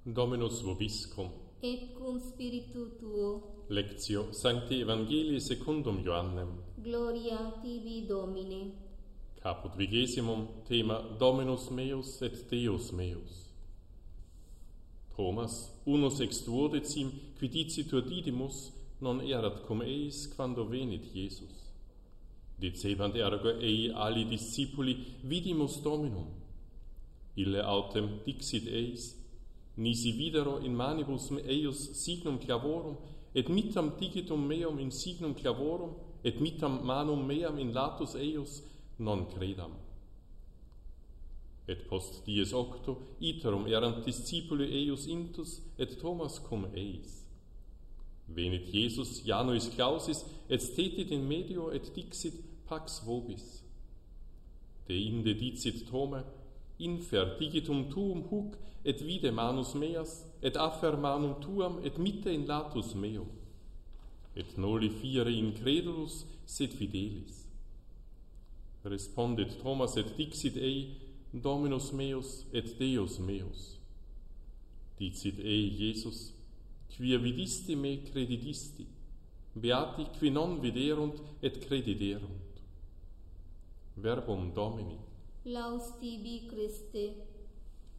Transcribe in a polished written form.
Dominus vobiscum. Et cum spiritu tuo. Lectio Sancti Evangelii secundum Ioannem. Gloria tibi, Domine. Caput 20. Thema Dominus meus et Deus meus. Thomas, unus ex duodecim, qui dicitur Didymus, non erat cum eis quando venit Iesus. Dicebant ergo ei ali discipuli, vidimus Dominum. Ille autem dixit eis, nisi videro in manibus eius signum clavorum, et mittam digitum meum in signum clavorum, et mittam manum meam in latus eius, non credam. Et post dies octo, iterum erant discipuli eius intus, et Thomas cum eis. Venit Iesus Januis Clausis, et stetit in medio, et dixit pax vobis. Deinde dicit Tome, infer digitum tuum huc, et vide manus meas, et affer manum tuam, et mitte in latus meum. Et noli fiere incredulus, sed fidelis. Respondit Thomas, et dixit ei, Dominus meus et Deus meus. Dicit ei Iesus, quia vidisti me credidisti, beati qui non viderunt et crediderunt. Verbum Domini. Laus tibi, Christe.